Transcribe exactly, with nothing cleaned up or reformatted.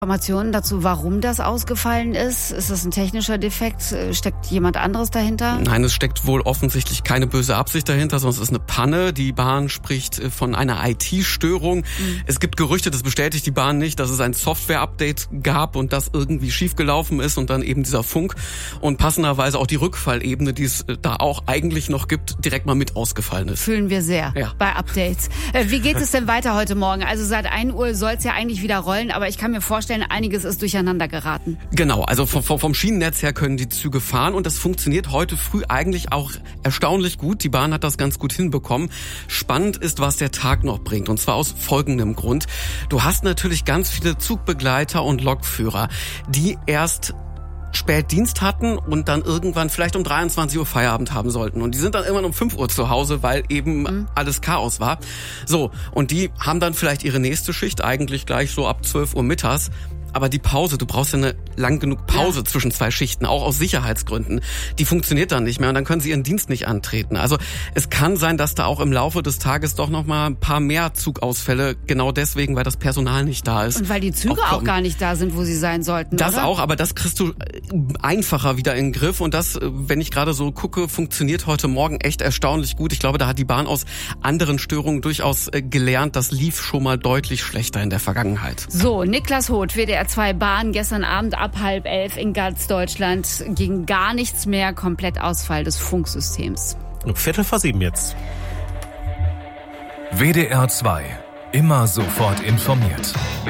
Informationen dazu, warum das ausgefallen ist? Ist das ein technischer Defekt? Steckt jemand anderes dahinter? Nein, es steckt wohl offensichtlich keine böse Absicht dahinter, sondern es ist eine Panne. Die Bahn spricht von einer I T-Störung. Mhm. Es gibt Gerüchte, das bestätigt die Bahn nicht, dass es ein Software-Update gab und das irgendwie schiefgelaufen ist und dann eben dieser Funk und passenderweise auch die Rückfallebene, die es da auch eigentlich noch gibt, direkt mal mit ausgefallen ist. Fühlen wir sehr ja. bei Updates. Wie geht es denn weiter heute Morgen? Also seit ein Uhr soll es ja eigentlich wieder rollen, aber ich kann mir vorstellen, einiges ist durcheinander geraten. Genau, also vom, vom Schienennetz her können die Züge fahren und das funktioniert heute früh eigentlich auch erstaunlich gut. Die Bahn hat das ganz gut hinbekommen. Spannend ist, was der Tag noch bringt und zwar aus folgendem Grund. Du hast natürlich ganz viele Zugbegleiter und Lokführer, die erst spät Dienst hatten und dann irgendwann vielleicht um dreiundzwanzig Uhr Feierabend haben sollten. Und die sind dann irgendwann um fünf Uhr zu Hause, weil eben mhm. alles Chaos war. So, und die haben dann vielleicht ihre nächste Schicht, eigentlich gleich so ab zwölf Uhr mittags. Aber die Pause, du brauchst ja eine lang genug Pause ja. zwischen zwei Schichten, auch aus Sicherheitsgründen. Die funktioniert dann nicht mehr und dann können sie ihren Dienst nicht antreten. Also es kann sein, dass da auch im Laufe des Tages doch noch mal ein paar mehr Zugausfälle, genau deswegen, weil das Personal nicht da ist. Und weil die Züge auch, auch gar nicht da sind, wo sie sein sollten, Das oder? auch, aber das kriegst du einfacher wieder in den Griff. Und das, wenn ich gerade so gucke, funktioniert heute Morgen echt erstaunlich gut. Ich glaube, da hat die Bahn aus anderen Störungen durchaus gelernt. Das lief schon mal deutlich schlechter in der Vergangenheit. So, Niklas Hoth, W D R zwei Bahn, gestern Abend ab halb elf in ganz Deutschland ging gar nichts mehr, Komplettausfall des Funksystems. Viertel vor sieben jetzt. W D R zwei, immer sofort informiert.